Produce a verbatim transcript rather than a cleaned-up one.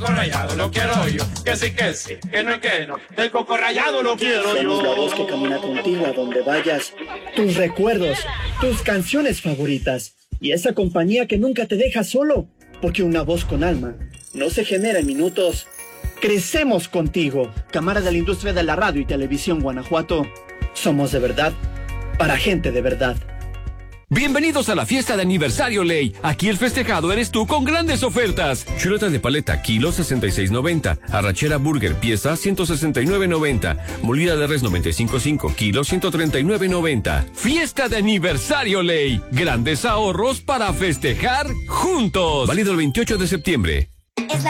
Coco rayado lo quiero yo, que sí que sí, que no es que no, el coco rayado lo quiero yo. Somos la voz que camina contigo a donde vayas, tus recuerdos, tus canciones favoritas y esa compañía que nunca te deja solo, porque una voz con alma no se genera en minutos. Crecemos contigo. Cámara de la Industria de la Radio y Televisión Guanajuato. Somos de verdad, para gente de verdad. Bienvenidos a la fiesta de aniversario Ley. Aquí el festejado eres tú con grandes ofertas. Chuleta de paleta, kilo sesenta y seis noventa. Arrachera burger, pieza ciento sesenta y nueve noventa. Molida de res noventa y cinco punto cinco, kilo ciento treinta y nueve noventa. Fiesta de aniversario Ley. Grandes ahorros para festejar juntos. Válido el veintiocho de septiembre.